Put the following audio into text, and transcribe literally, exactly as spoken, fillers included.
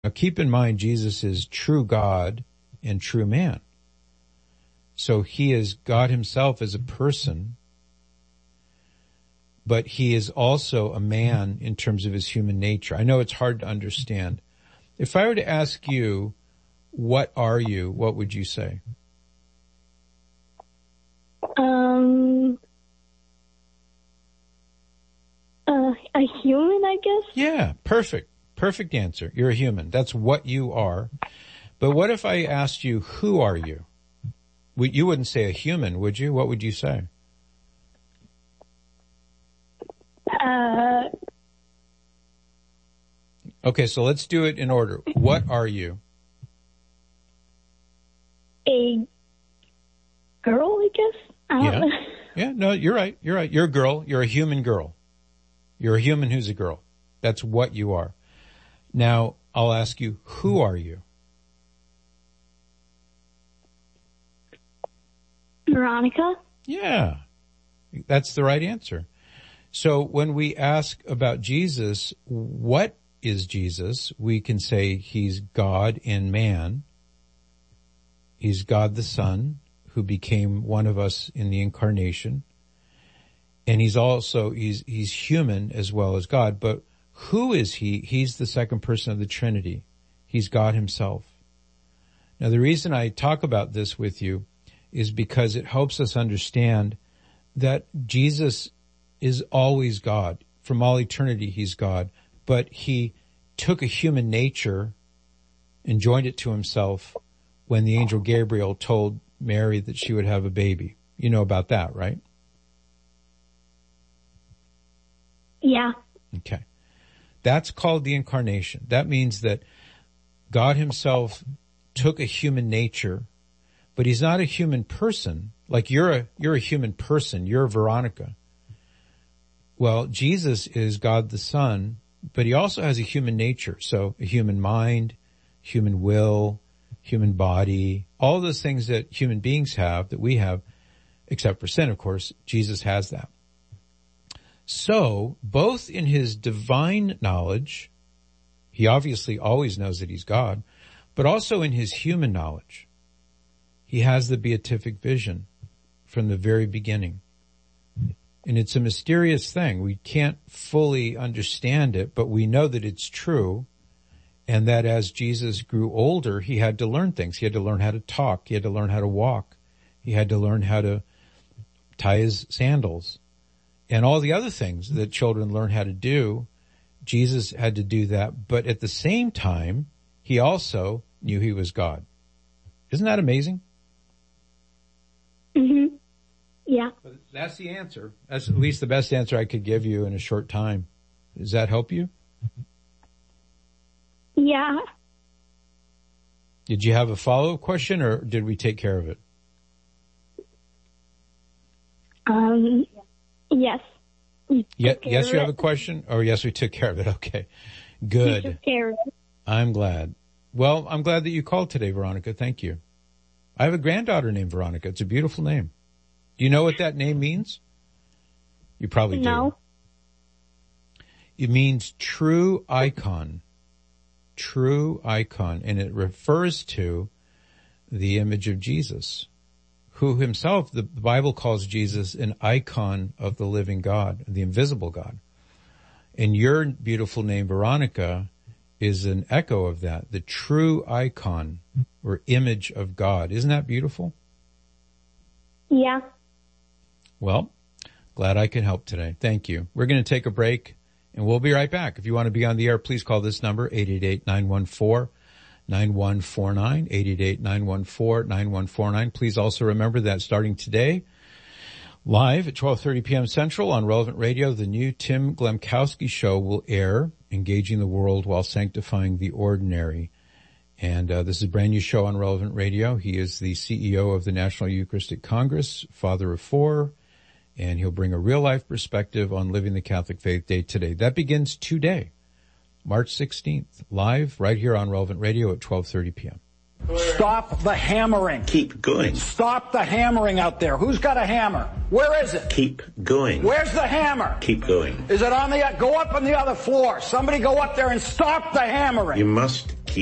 Now keep in mind, Jesus is true God and true man. So he is God himself as a person, but he is also a man in terms of his human nature. I know it's hard to understand. If I were to ask you, what are you, what would you say? Um, uh, a human, I guess? Yeah, perfect. Perfect answer. You're a human. That's what you are. But what if I asked you, who are you? You wouldn't say a human, would you? What would you say? Uh. Okay, so let's do it in order. What are you? A girl, I guess? I don't yeah. know. Yeah, no, you're right. You're right. You're a girl. You're a human girl. You're a human who's a girl. That's what you are. Now, I'll ask you, who are you? Veronica? Yeah, that's the right answer. So when we ask about Jesus, what is Jesus? We can say he's God and man. He's God the Son, who became one of us in the incarnation. And he's also, he's, he's human as well as God. But who is he? He's the second person of the Trinity. He's God himself. Now, the reason I talk about this with you is because it helps us understand that Jesus is always God. From all eternity, he's God. But he took a human nature and joined it to himself when the angel Gabriel told Mary that she would have a baby. You know about that, right? Yeah. Okay. That's called the incarnation. That means that God himself took a human nature, but he's not a human person. Like you're a, you're a human person. You're Veronica. Well, Jesus is God the Son, but he also has a human nature. So a human mind, human will, human body, all those things that human beings have, that we have, except for sin, of course, Jesus has that. So, both in his divine knowledge, he obviously always knows that he's God, but also in his human knowledge, he has the beatific vision from the very beginning. And it's a mysterious thing. We can't fully understand it, but we know that it's true, and that as Jesus grew older, he had to learn things. He had to learn how to talk. He had to learn how to walk. He had to learn how to tie his sandals. And all the other things that children learn how to do, Jesus had to do that. But at the same time, he also knew he was God. Isn't that amazing? Mm-hmm. Yeah. But that's the answer. That's at least the best answer I could give you in a short time. Does that help you? Yeah. Did you have a follow-up question, or did we take care of it? Um, yes. Yeah, yes, you have a question? Or yes, we took care of it. Okay. Good. We took care of it. I'm glad. Well, I'm glad that you called today, Veronica. Thank you. I have a granddaughter named Veronica. It's a beautiful name. Do you know what that name means? You probably do. No. It means true icon. True icon. And it refers to the image of Jesus, who himself, the Bible calls Jesus an icon of the living God, the invisible God. And your beautiful name, Veronica, is an echo of that, the true icon or image of God. Isn't that beautiful? Yeah. Well, glad I could help today. Thank you. We're going to take a break, and we'll be right back. If you want to be on the air, please call this number, eight eight eight, nine one four, nine one four nine, eight eight eight, nine one four, nine one four nine. Please also remember that starting today, live at twelve thirty p.m. Central on Relevant Radio, the new Tim Glemkowski show will air, Engaging the World While Sanctifying the Ordinary. And uh, this is a brand new show on Relevant Radio. He is the C E O of the National Eucharistic Congress, father of four, and he'll bring a real-life perspective on living the Catholic faith day to day. That begins today, March sixteenth, live right here on Relevant Radio at twelve thirty p.m. Stop the hammering. Keep going. Stop the hammering out there. Who's got a hammer? Where is it? Keep going. Where's the hammer? Keep going. Is it on the, go up on the other floor. Somebody go up there and stop the hammering. You must